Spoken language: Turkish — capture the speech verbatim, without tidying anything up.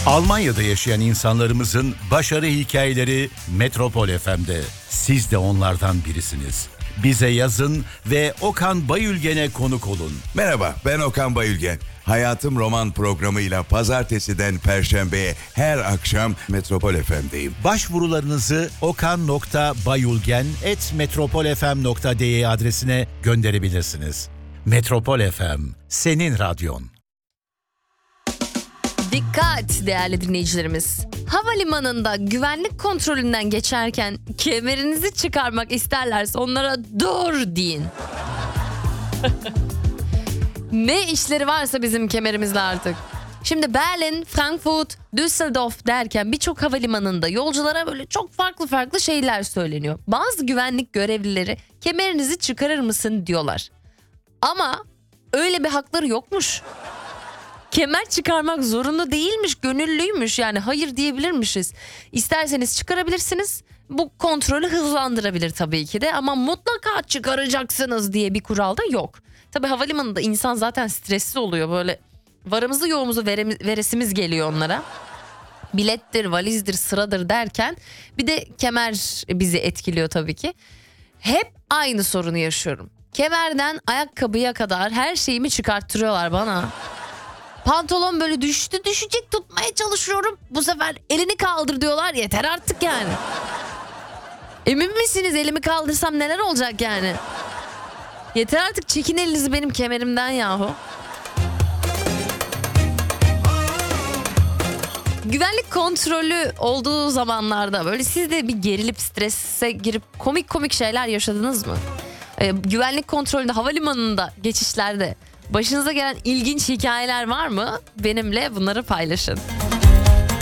Almanya'da yaşayan insanlarımızın başarı hikayeleri Metropol F M'de. Siz de onlardan birisiniz. Bize yazın ve Okan Bayülgen'e konuk olun. Merhaba, ben Okan Bayülgen. Hayatım Roman programıyla pazartesiden perşembeye her akşam Metropol F M'deyim. Başvurularınızı okan nokta bayülgen at metropol f m nokta d e adresine gönderebilirsiniz. Metropol F M, senin radyon. Dikkat değerli dinleyicilerimiz. Havalimanında güvenlik kontrolünden geçerken kemerinizi çıkarmak isterlerse onlara dur deyin. Ne işleri varsa bizim kemerimizle artık. Şimdi Berlin, Frankfurt, Düsseldorf derken birçok havalimanında yolculara böyle çok farklı farklı şeyler söyleniyor. Bazı güvenlik görevlileri kemerinizi çıkarır mısın diyorlar. Ama öyle bir hakları yokmuş. Kemer çıkarmak zorunlu değilmiş, gönüllüymüş, yani hayır diyebilirmişiz. İsterseniz çıkarabilirsiniz. Bu kontrolü hızlandırabilir tabii ki de, ama mutlaka çıkaracaksınız diye bir kural da yok. Tabii havalimanında insan zaten stresli oluyor, böyle varımızı yoğumuzu veremiz, veresimiz geliyor onlara. Bilettir, valizdir, sıradır derken bir de kemer bizi etkiliyor tabii ki. Hep aynı sorunu yaşıyorum. Kemerden ayakkabıya kadar her şeyimi çıkarttırıyorlar bana. Pantolon böyle düştü düşecek, tutmaya çalışıyorum. Bu sefer elini kaldır diyorlar, yeter artık yani. Emin misiniz elimi kaldırsam neler olacak yani? Yeter artık, çekin elinizi benim kemerimden yahu. Güvenlik kontrolü olduğu zamanlarda böyle siz de bir gerilip strese girip komik komik şeyler yaşadınız mı? Ee, güvenlik kontrolünde, havalimanında, geçişlerde başınıza gelen ilginç hikayeler var mı? Benimle bunları paylaşın.